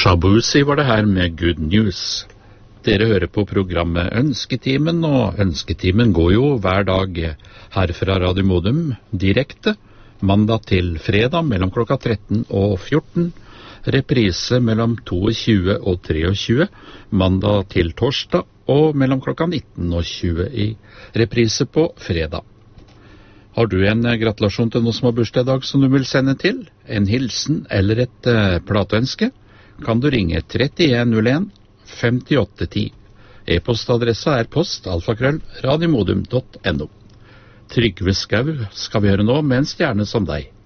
Shabuzi var det her med Good News. Dere hører på programmet Ønsketimen, og Ønsketimen går jo hver dag her fra Radio Modum direkte, mandag til fredag mellom klokka 13 og 14, reprise mellom 22 og 23, mandag til torsdag, og mellom klokka 19 og 20 i reprise på fredag. Har du en gratulasjon til noen som har bursdag i dag som du vil sende til, en hilsen eller et plateønske, kan du ringe 3101 5810. E-postadressa er post@radiomodum.no. Trygve Skau skal vi høre nå med En stjerne som deg.